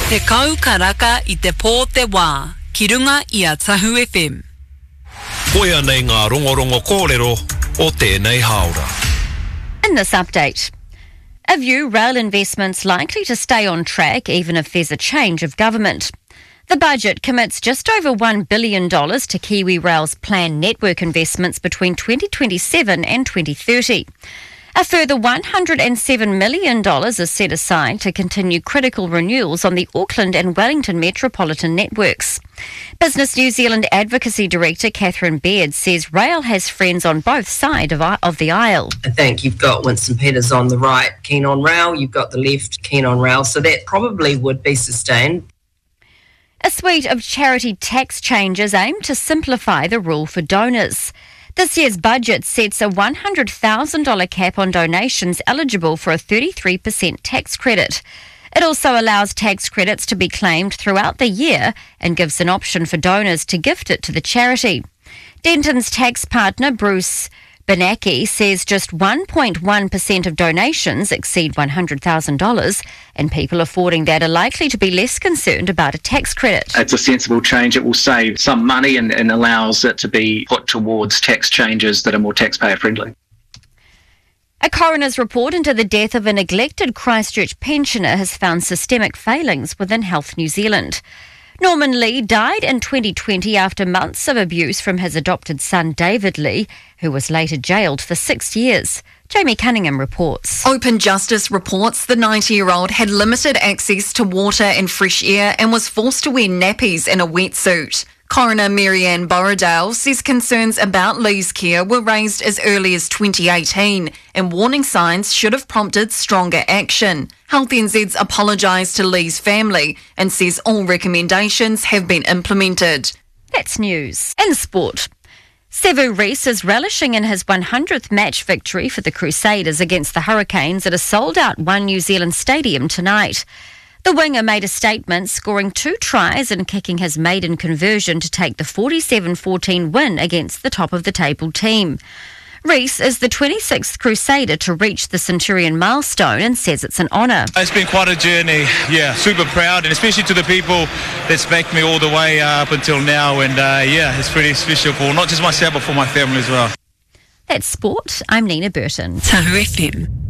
Te kau karaka I te pō te wā, ki runga I a Tahu FM. Koia nei ngā rongorongo kōrero o tēnei haora. In this update, a view rail investments likely to stay on track even if there's a change of government. The budget commits just over $1 billion to Kiwi Rail's planned network investments between 2027 and 2030. A further $107 million is set aside to continue critical renewals on the Auckland and Wellington metropolitan networks. Business New Zealand Advocacy Director Catherine Baird says rail has friends on both sides of the aisle. I think you've got Winston Peters on the right, keen on rail, you've got the left, keen on rail, so that probably would be sustained. A suite of charity tax changes aim to simplify the rule for donors. This year's budget sets a $100,000 cap on donations eligible for a 33% tax credit. It also allows tax credits to be claimed throughout the year and gives an option for donors to gift it to the charity. Denton's tax partner Bruce Benaki says just 1.1% of donations exceed $100,000, and people affording that are likely to be less concerned about a tax credit. It's a sensible change. It will save some money and allows it to be put towards tax changes that are more taxpayer friendly. A coroner's report into the death of a neglected Christchurch pensioner has found systemic failings within Health New Zealand. Norman Lee died in 2020 after months of abuse from his adopted son David Lee, who was later jailed for 6 years. Jamie Cunningham reports. Open Justice reports the 90-year-old had limited access to water and fresh air and was forced to wear nappies and a wetsuit. Coroner Marianne Borrowdale says concerns about Lee's care were raised as early as 2018 and warning signs should have prompted stronger action. Health NZ's apologised to Lee's family and says all recommendations have been implemented. That's news. In sport, Sevu Reece is relishing in his 100th match victory for the Crusaders against the Hurricanes at a sold-out One New Zealand stadium tonight. The winger made a statement, scoring 2 tries and kicking his maiden conversion to take the 47-14 win against the top-of-the-table team. Reece is the 26th Crusader to reach the Centurion milestone and says it's an honour. It's been quite a journey, super proud, and especially to the people that's backed me all the way up until now, and it's pretty special for not just myself but for my family as well. That's sport. I'm Nina Burton. Tahu FM.